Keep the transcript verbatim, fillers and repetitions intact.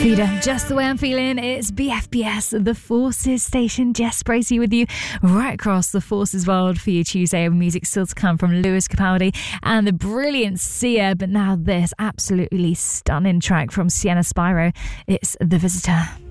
Freedom, just the way I'm feeling. It's B F B S, the Forces station. Jess Bracey with you right across the Forces world for you Tuesday. Music still to come from Lewis Capaldi and the brilliant Sia. But now this absolutely stunning track from Sienna Spyro. It's The Visitor.